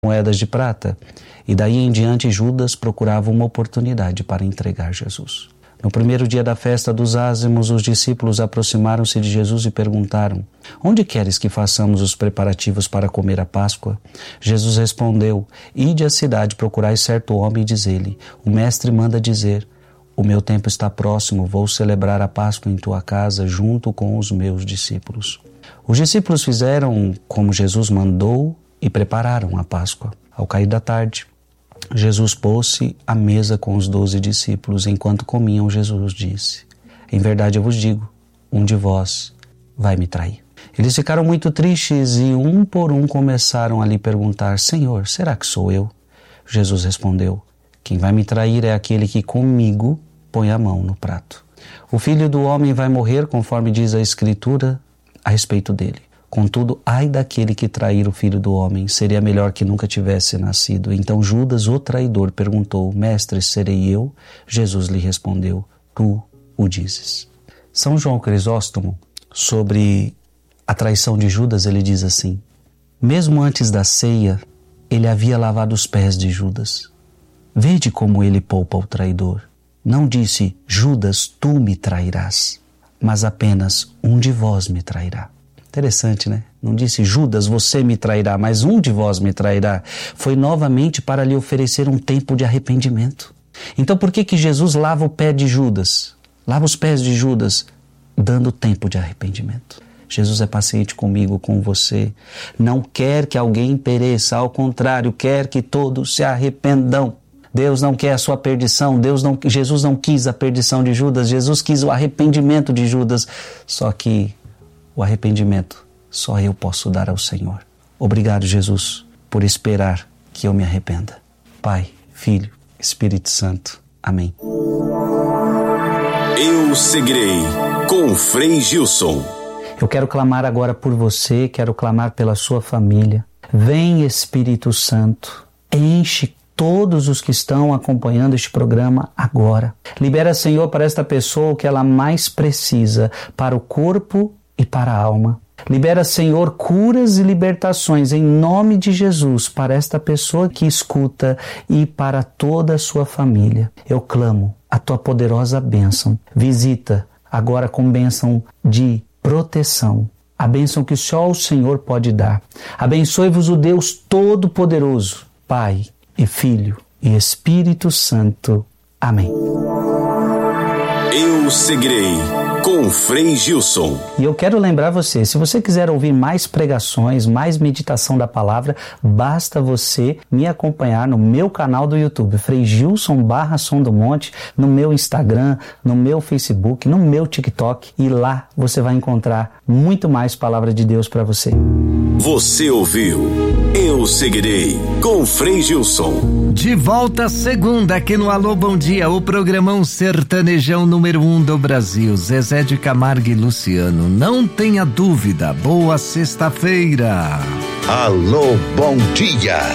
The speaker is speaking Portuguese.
moedas de prata. E daí em diante Judas procurava uma oportunidade para entregar Jesus. No primeiro dia da festa dos ázimos, os discípulos aproximaram-se de Jesus e perguntaram: onde queres que façamos os preparativos para comer a Páscoa? Jesus respondeu: ide à cidade, procurai certo homem e diz-lhe: o mestre manda dizer, o meu tempo está próximo, vou celebrar a Páscoa em tua casa junto com os meus discípulos. Os discípulos fizeram como Jesus mandou e prepararam a Páscoa. Ao cair da tarde, Jesus pôs-se à mesa com os 12 discípulos. Enquanto comiam, Jesus disse: em verdade eu vos digo, um de vós vai me trair. Eles ficaram muito tristes e um por um começaram a lhe perguntar: Senhor, será que sou eu? Jesus respondeu: quem vai me trair é aquele que comigo põe a mão no prato. O Filho do Homem vai morrer, conforme diz a Escritura a respeito dele. Contudo, ai daquele que trair o Filho do Homem, seria melhor que nunca tivesse nascido. Então Judas, o traidor, perguntou: mestre, serei eu? Jesus lhe respondeu: tu o dizes. São João Crisóstomo, sobre a traição de Judas, ele diz assim: mesmo antes da ceia, ele havia lavado os pés de Judas. Vede como ele poupa o traidor. Não disse: Judas, tu me trairás, mas apenas um de vós me trairá. Interessante, né? Não disse: Judas, você me trairá, mas um de vós me trairá. Foi novamente para lhe oferecer um tempo de arrependimento. Então por que Jesus lava o pé de Judas? Lava os pés de Judas, dando tempo de arrependimento. Jesus é paciente comigo, com você. Não quer que alguém pereça, ao contrário, quer que todos se arrependam. Deus não quer a sua perdição, Jesus não quis a perdição de Judas, Jesus quis o arrependimento de Judas. Só que o arrependimento só eu posso dar ao Senhor. Obrigado, Jesus, por esperar que eu me arrependa. Pai, Filho, Espírito Santo. Amém. Eu seguirei com Frei Gilson. Eu quero clamar agora por você, quero clamar pela sua família. Vem, Espírito Santo, enche todos os que estão acompanhando este programa agora. Libera, Senhor, para esta pessoa o que ela mais precisa, para o corpo e para a alma. Libera, Senhor, curas e libertações em nome de Jesus para esta pessoa que escuta e para toda a sua família. Eu clamo a tua poderosa bênção. Visita agora com bênção de proteção, a bênção que só o Senhor pode dar. Abençoe-vos o Deus Todo-Poderoso, Pai e Filho e Espírito Santo. Amém. Eu seguirei com Frei Gilson. E eu quero lembrar você, se você quiser ouvir mais pregações, mais meditação da palavra, basta você me acompanhar no meu canal do YouTube, Frei Gilson /Som do Monte, no meu Instagram, no meu Facebook, no meu TikTok, e lá você vai encontrar muito mais palavra de Deus para você. Você ouviu Eu Seguirei com Frei Gilson. De volta segunda aqui no Alô Bom Dia, o programão sertanejão número 1 do Brasil. Zezé de Camargo e Luciano, não tenha dúvida. Boa sexta-feira. Alô Bom Dia.